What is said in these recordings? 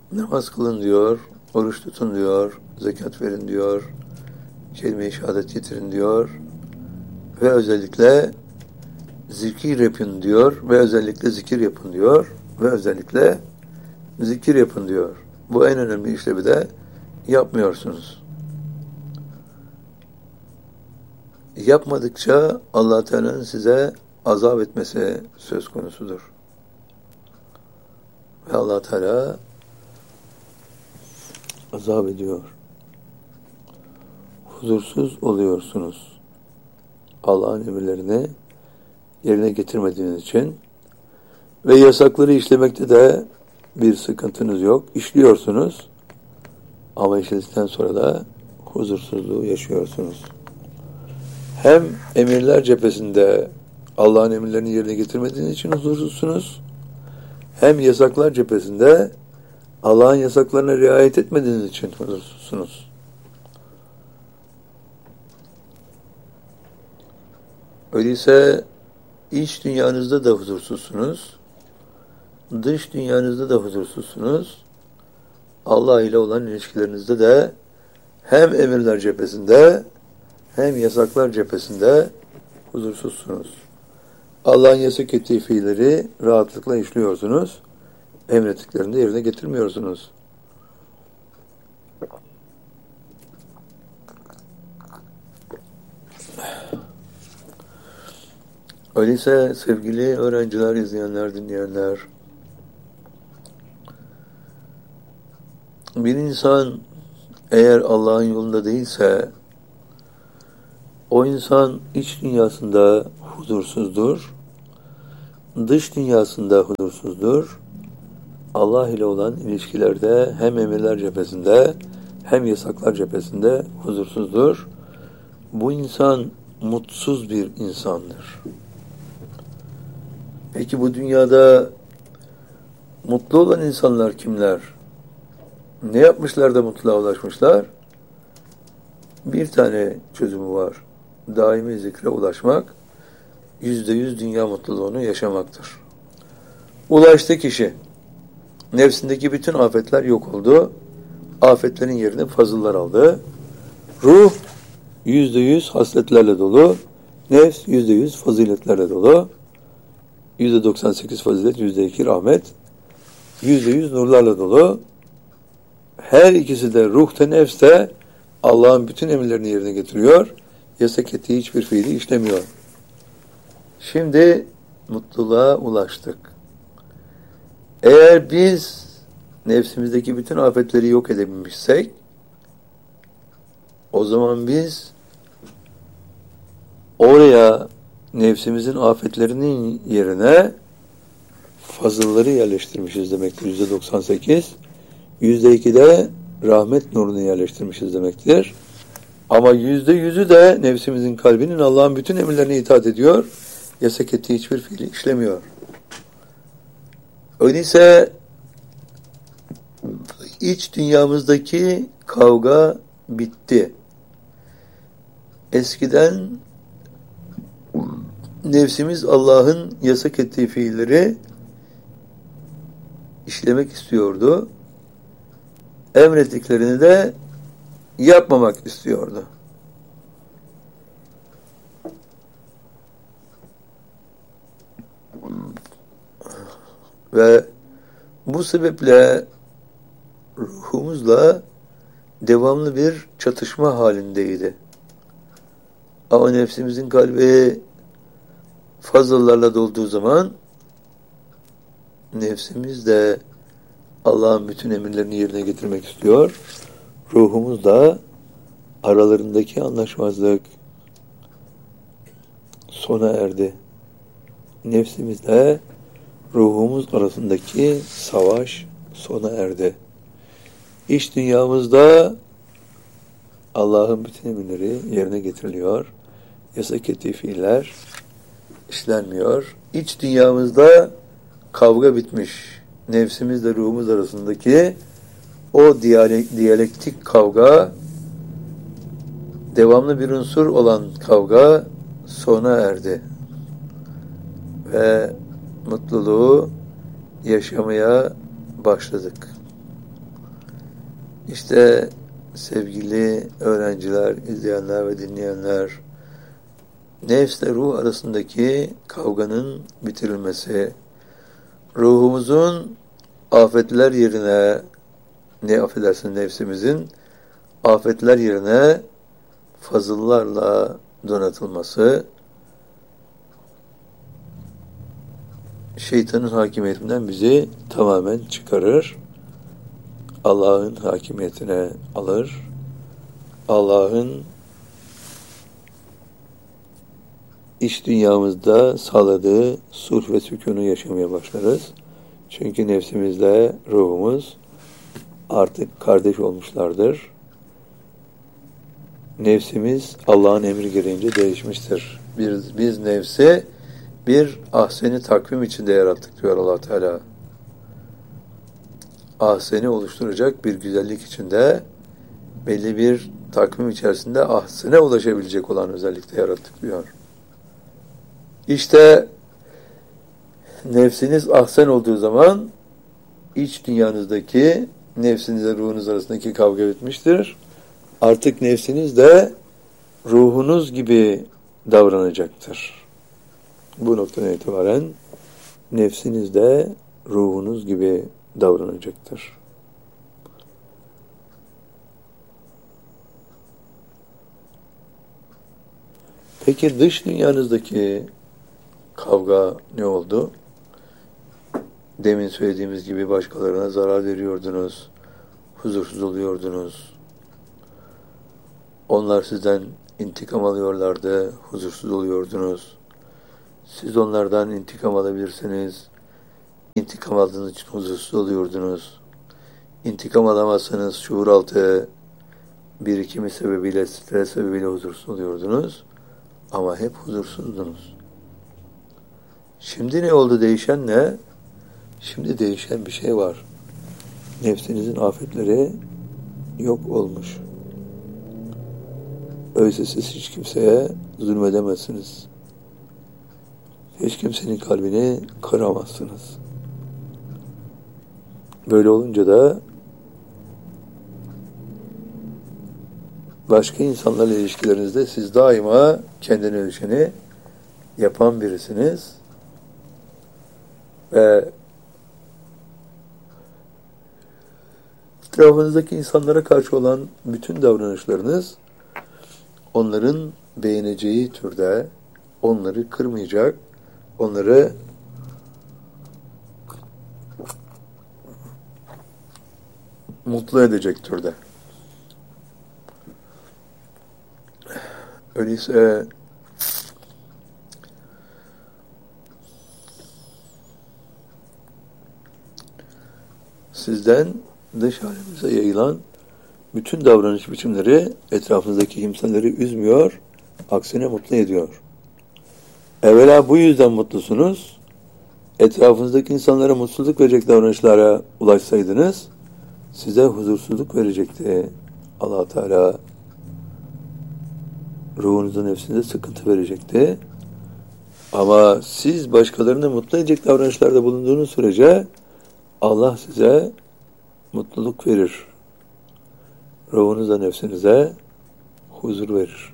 Namaz kılın diyor, oruç tutun diyor, zekat verin diyor, kelime-i şehadet getirin diyor ve özellikle zikir yapın diyor ve özellikle zikir yapın diyor ve özellikle zikir yapın diyor. Bu en önemli işlevi de yapmıyorsunuz. Yapmadıkça Allah Teala'nın size azap etmesi söz konusudur. Ve Allah Teala azap ediyor. Huzursuz oluyorsunuz. Allah'ın emirlerini yerine getirmediğiniz için ve yasakları işlemekte de bir sıkıntınız yok. İşliyorsunuz ama işledikten sonra da huzursuzluğu yaşıyorsunuz. Hem emirler cephesinde Allah'ın emirlerini yerine getirmediğiniz için huzursuzsunuz, hem yasaklar cephesinde Allah'ın yasaklarına riayet etmediğiniz için huzursuzsunuz. Öyleyse iç dünyanızda da huzursuzsunuz, dış dünyanızda da huzursuzsunuz. Allah ile olan ilişkilerinizde de hem emirler cephesinde hem yasaklar cephesinde huzursuzsunuz. Allah'ın yasak ettiği fiilleri rahatlıkla işliyorsunuz. Emrettiklerini de yerine getirmiyorsunuz. Öyleyse sevgili öğrenciler, izleyenler, dinleyenler, bir insan eğer Allah'ın yolunda değilse o insan iç dünyasında huzursuzdur, dış dünyasında huzursuzdur. Allah ile olan ilişkilerde hem emirler cephesinde hem yasaklar cephesinde huzursuzdur. Bu insan mutsuz bir insandır. Peki bu dünyada mutlu olan insanlar kimler? Ne yapmışlar da mutluluğa ulaşmışlar? Bir tane çözümü var. Daimi zikre ulaşmak, %100 dünya mutluluğunu yaşamaktır. Ulaştı kişi. Nefsindeki bütün afetler yok oldu. Afetlerin yerini fazıllar aldı. Ruh %100 hasletlerle dolu. Nefs %100 faziletlerle dolu. %98 fazilet, %2 rahmet. %100 nurlarla dolu. Her ikisi de ruh da nefs de Allah'ın bütün emirlerini yerine getiriyor. Yasak ettiği hiçbir fiili işlemiyor. Şimdi mutluluğa ulaştık. Eğer biz nefsimizdeki bütün afetleri yok edebilmişsek, o zaman biz oraya nefsimizin afetlerinin yerine fazılları yerleştirmişiz demektir. %98. %2 de rahmet nurunu yerleştirmişiz demektir. Ama %100'ü de nefsimizin kalbinin Allah'ın bütün emirlerine itaat ediyor. Yasak ettiği hiçbir fiili işlemiyor. Öyleyse iç dünyamızdaki kavga bitti. Eskiden nefsimiz Allah'ın yasak ettiği fiilleri işlemek istiyordu. Emrettiklerini de yapmamak istiyordu. Ve bu sebeple ruhumuzla devamlı bir çatışma halindeydi. Ama nefsimizin kalbi fazlalarla dolduğu zaman nefsimiz de Allah'ın bütün emirlerini yerine getirmek istiyor. Ruhumuz da aralarındaki anlaşmazlık sona erdi. Nefsimizle ruhumuz arasındaki savaş sona erdi. İç dünyamızda Allah'ın bütün emirleri yerine getiriliyor. Yasak ettiği fiiller işlenmiyor. İç dünyamızda kavga bitmiş. Nefsimizle ruhumuz arasındaki o diyalektik kavga, devamlı bir unsur olan kavga sona erdi. Ve mutluluğu yaşamaya başladık. İşte sevgili öğrenciler, izleyenler ve dinleyenler, nefsle ruh arasındaki kavganın bitirilmesi, ruhumuzun afetler yerine, ne affedersin nefsimizin, afetler yerine fazıllarla donatılması, şeytanın hakimiyetinden bizi tamamen çıkarır. Allah'ın hakimiyetine alır. Allah'ın iç dünyamızda sağladığı sulh ve sükûnu yaşamaya başlarız. Çünkü nefsimizle ruhumuz artık kardeş olmuşlardır. Nefsimiz Allah'ın emri gereğince değişmiştir. Biz nefsi bir ahseni takvim içinde yarattık diyor Allah Teala. Ahseni oluşturacak bir güzellik içinde, belli bir takvim içerisinde ahsene ulaşabilecek olan özellikte yarattık diyor. İşte nefsiniz ahsen olduğu zaman iç dünyanızdaki nefsinizle ruhunuz arasındaki kavga bitmiştir. Artık nefsiniz de ruhunuz gibi davranacaktır. Bu noktadan itibaren nefsiniz de ruhunuz gibi davranacaktır. Peki dış dünyanızdaki kavga ne oldu? Demin söylediğimiz gibi başkalarına zarar veriyordunuz, huzursuz oluyordunuz. Onlar sizden intikam alıyorlardı, huzursuz oluyordunuz. Siz onlardan intikam alabilirsiniz. İntikam aldığınız için huzursuz oluyordunuz. İntikam alamazsanız şuuraltı birikimi sebebiyle, stres sebebiyle huzursuz oluyordunuz. Ama hep huzursuzdunuz. Şimdi ne oldu, değişen ne? Şimdi değişen bir şey var. Nefsinizin afetleri yok olmuş. Öyleyse siz hiç kimseye zulmedemezsiniz. Hiç kimsenin kalbini kıramazsınız. Böyle olunca da başka insanlarla ilişkilerinizde siz daima kendine düşeni yapan birisiniz ve etrafınızdaki insanlara karşı olan bütün davranışlarınız onların beğeneceği türde, onları kırmayacak, onları mutlu edecek türde. Öyleyse sizden dış halimize yayılan bütün davranış biçimleri etrafınızdaki kimseleri üzmüyor, aksine mutlu ediyor. Evvela bu yüzden mutlusunuz. Etrafınızdaki insanlara mutsuzluk verecek davranışlara ulaşsaydınız, size huzursuzluk verecekti. Allah Teala ruhunuzun nefsinize sıkıntı verecekti. Ama siz başkalarını mutlu edecek davranışlarda bulunduğunuz sürece Allah size mutluluk verir. Ruhunuza, nefsinize huzur verir.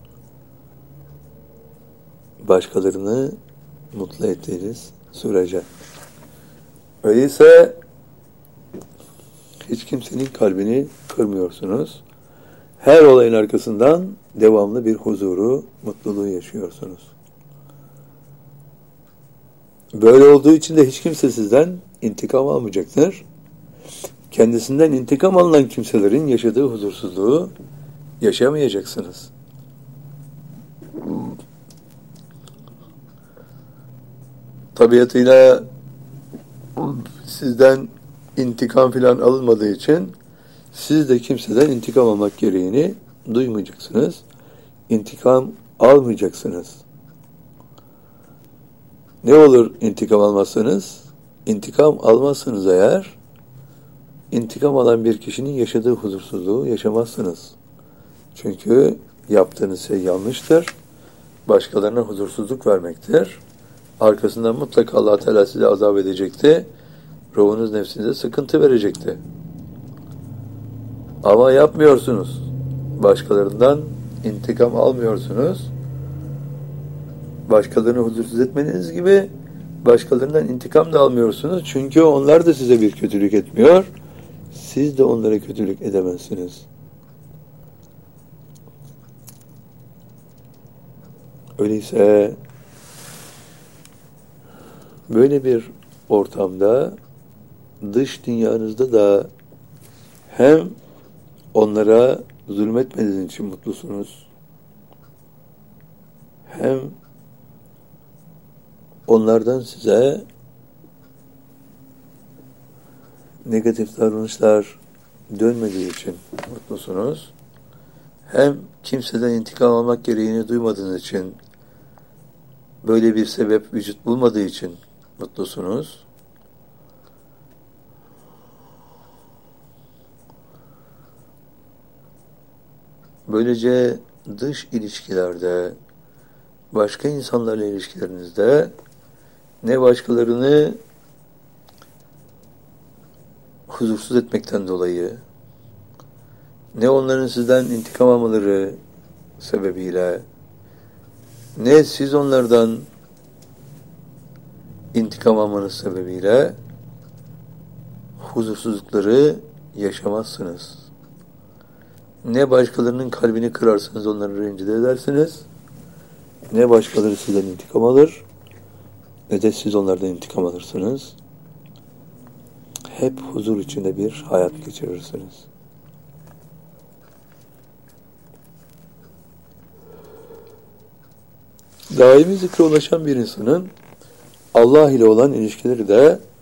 Başkalarını mutlu ettiğiniz sürece. Öyleyse hiç kimsenin kalbini kırmıyorsunuz. Her olayın arkasından devamlı bir huzuru, mutluluğu yaşıyorsunuz. Böyle olduğu için de hiç kimse sizden intikam almayacaktır. Kendisinden intikam alınan kimselerin yaşadığı huzursuzluğu yaşamayacaksınız. Tabiatıyla sizden intikam filan alınmadığı için siz de kimseden intikam almak gereğini duymayacaksınız. İntikam almayacaksınız. Ne olur intikam almazsanız? İntikam almazsınız eğer, intikam alan bir kişinin yaşadığı huzursuzluğu yaşamazsınız. Çünkü yaptığınız şey yanlıştır. Başkalarına huzursuzluk vermektir. Arkasından mutlaka Allah Teala size azap edecekti. Ruhunuz nefsinize sıkıntı verecekti. Ama yapmıyorsunuz. Başkalarından intikam almıyorsunuz. Başkalarını huzursuz etmeniz gibi başkalarından intikam da almıyorsunuz. Çünkü onlar da size bir kötülük etmiyor. Siz de onlara kötülük edemezsiniz. Öyleyse böyle bir ortamda dış dünyanızda da hem onlara zulmetmediğiniz için mutlusunuz, hem onlardan size negatif davranışlar dönmediği için mutlusunuz, hem kimseden intikam almak gereğini duymadığınız için, böyle bir sebep vücut bulmadığı için mutlusunuz. Böylece dış ilişkilerde, başka insanlarla ilişkilerinizde ne başkalarını huzursuz etmekten dolayı, ne onların sizden intikam almaları sebebiyle, ne siz onlardan intikam almanız sebebiyle huzursuzlukları yaşamazsınız. Ne başkalarının kalbini kırarsınız, onları rencide edersiniz, ne başkaları sizden intikam alır, ne de siz onlardan intikam alırsınız. Hep huzur içinde bir hayat geçirirsiniz. Daimi zikre ulaşan bir insanın Allah ile olan ilişkileri de